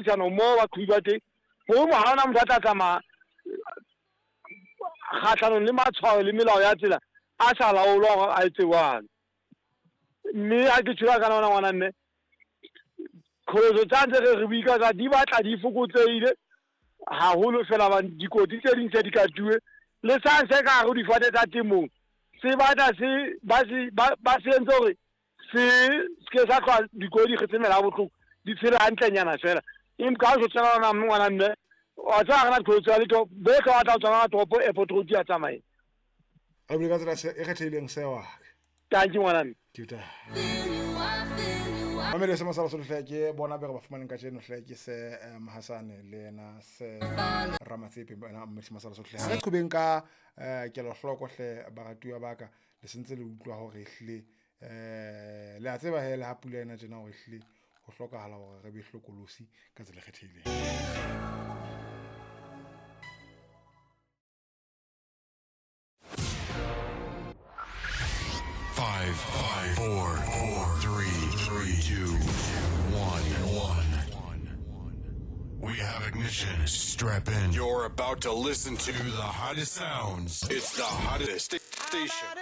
tshebedisano mo ba khuywa teng go mo ha ona motho a tla tsamaya kgatlhanong le matshwao le melao ya tsela a sa laolwa a etse jalo mme a ke tshwara kana ona ngwana nne kgoloso tsa ntse re buika ka di batla di fokotseile haholo fela ba dikoti tse ding tse di ka tuwe le sa se ka go di fate tsa temong se batla se ba se entse gore se ke sa kwa dikodi ge tsemela botlhoko di tshela hantlenyana fela ka go tsena na ngwana nne wa tsa gana kgoloso le to be ka wa tla tsana topo e potro di a tsamaye a bile ka tsela e kgethileng se wa tanki ngwana nne tuta Amele se masala sohle ke bona be re ba fumaneng ka tseno hle ke se Mahasane le ena se Ramatsepe bana mme se masala sohle ha re qhubeng ka ke lo hloko hle baratuwa baka le sentse le utlwa hore hle le a tseba hele ha pula ena tsena hore hle go hlokahala hore re be hlokolosi ka tsela kgethile 5, 4, 3, 2, 1. We have ignition. Strap in. You're about to listen to the hottest sounds. It's the hottest station.